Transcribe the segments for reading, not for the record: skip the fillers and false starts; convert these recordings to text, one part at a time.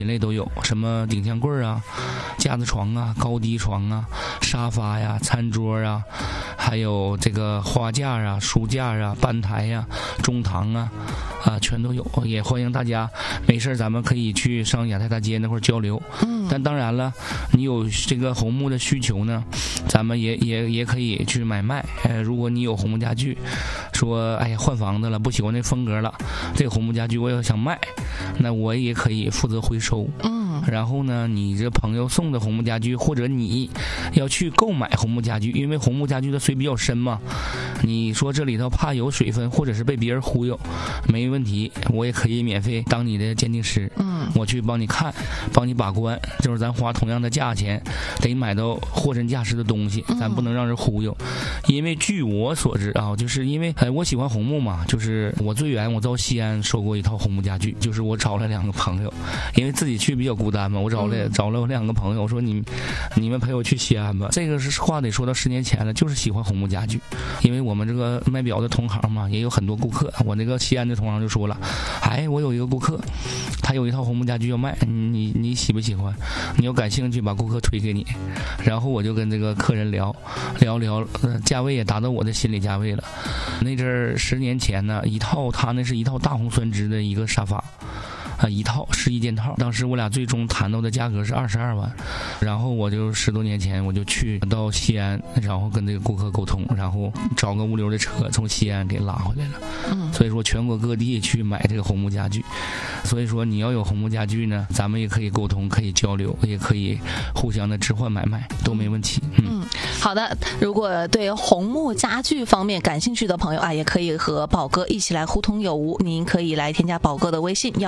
品类都有，什么顶箱柜啊、架子床啊、高低床啊、沙发呀、餐桌啊，还有这个花架啊、书架啊、班台呀、中堂啊，全都有。也欢迎大家没事咱们可以去上亚太大街那块交流。但当然了，你有这个红木的需求呢，咱们也可以去买卖。如果你有红木家具，说哎呀换房子了，不喜欢那风格了，这个红木家具我也想卖，那我也可以负责回收。然后呢，你这朋友送的红木家具，或者你要去购买红木家具，因为红木家具的水比较深嘛，你说这里头怕有水分，或者是被别人忽悠，没问题，我也可以免费当你的鉴定师。我去帮你看，帮你把关，就是咱花同样的价钱，得买到货真价实的东西，咱不能让人忽悠。因为据我所知啊，就是因为我喜欢红木嘛，就是我最远我到西安收过一套红木家具，就是我找了2个朋友，因为自己去比较孤单嘛，我找了我2个朋友，我说你们陪我去西安吧。这个是话得说到10年前了，就是喜欢红木家具，因为我们这个卖表的同行嘛，也有很多顾客。我那个西安的同行就说了，哎，我有一个顾客，他有一套红木家具要卖，你喜不喜欢？你要感兴趣，把顾客推给你。然后我就跟这个客人聊，价位也达到我的心理价位了。那阵儿10年前呢，他那是一套大红酸枝的一个沙发。一套11件套，当时我俩最终谈到的价格是22万，然后我就10多年前我就去到西安，然后跟这个顾客沟通，然后找个物流的车从西安给拉回来了。所以说全国各地去买这个红木家具，所以说你要有红木家具呢，咱们也可以沟通，可以交流，也可以互相的置换买卖，都没问题。 好的，如果对红木家具方面感兴趣的朋友啊，也可以和宝哥一起来互通有无。您可以来添加宝哥的微信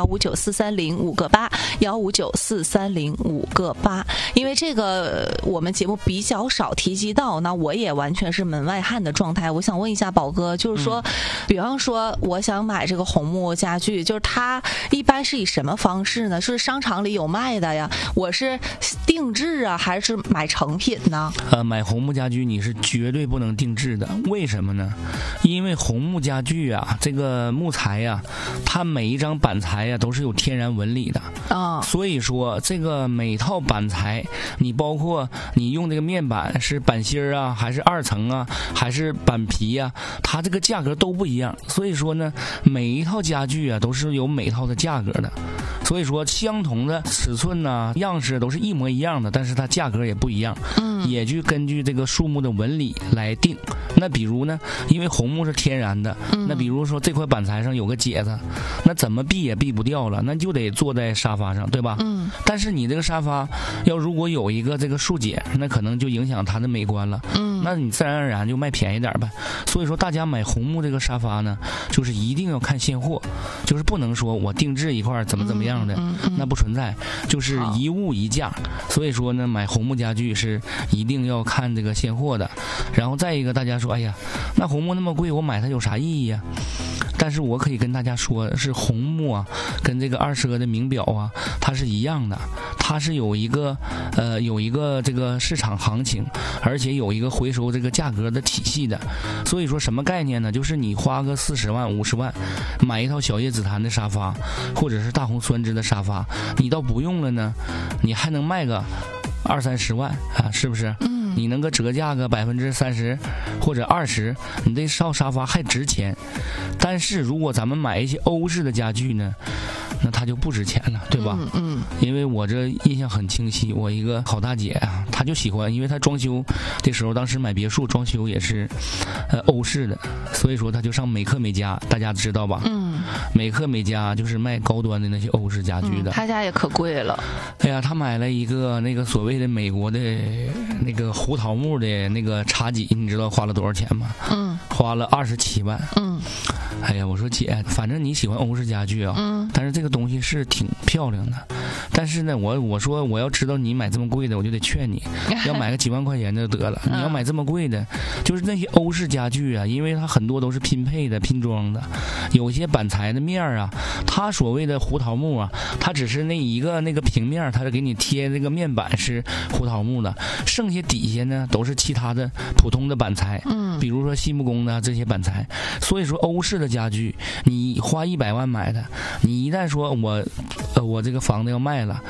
1594305个8，1594305个8。因为这个我们节目比较少提及到，那我也完全是门外汉的状态。我想问一下宝哥，就是说，比方说我想买这个红木家具，就是它一般是以什么方式呢？是商场里有卖的呀？我是定制啊，还是买成品呢？ 买红木家具你是绝对不能定制的，为什么呢？因为红木家具啊，这个木材呀，它每一张板材呀都是有天然纹理的所以说这个每套板材，你包括你用这个面板是板芯啊，还是2层啊，还是板皮啊，它这个价格都不一样。所以说呢，每一套家具啊都是有每套的价格的。所以说相同的尺寸啊、样式都是一模一样的，但是它价格也不一样。也就根据这个树木的纹理来定。那比如呢，因为红木是天然的，那比如说这块板材上有个结子，那怎么避也避不掉了，那就得坐在沙发上，对吧？但是你这个沙发要如果有一个这个树结，那可能就影响它的美观了。那你自然而然就卖便宜点呗。所以说大家买红木这个沙发呢，就是一定要看现货，就是不能说我定制一块怎么样的，那不存在，就是一物一价。所以说呢，买红木家具是一定要看这个现货的。然后再一个，大家说哎呀，那红木那么贵，我买它有啥意义呀？但是我可以跟大家说，是红木啊，跟这个二奢的名表啊，它是一样的，它是有一个这个市场行情，而且有一个回收这个价格的体系的。所以说什么概念呢？就是你花个40万、50万买一套小叶紫檀的沙发，或者是大红酸枝的沙发，你倒不用了呢，你还能卖个20-30万啊，是不是？你能够折价个30%或者20%，你这套沙发还值钱。但是如果咱们买一些欧式的家具呢，那它就不值钱了，对吧？因为我这印象很清晰，我一个好大姐啊，她就喜欢，因为她装修的时候，当时买别墅装修也是欧式的，所以说她就上美克美家，大家知道吧？美克美家就是卖高端的那些欧式家具的。 他家也可贵了。 哎呀，他买了一个那个所谓的美国的那个胡桃木的那个茶几，你知道花了多少钱吗？花了27万。哎呀，我说姐，反正你喜欢欧式家具啊，但是这个东西是挺漂亮的。但是呢，我说我要知道你买这么贵的，我就得劝你，要买个几万块钱就得了。你要买这么贵的，就是那些欧式家具啊，因为它很多都是拼配的、拼装的，有些板材的面啊，它所谓的胡桃木啊，它只是那个平面，它是给你贴那个面板是胡桃木的，剩下底下呢都是其他的普通的板材，比如说细木工的这些板材。所以说欧式的家具，你花100万买的，你一旦说我这个房子要卖了，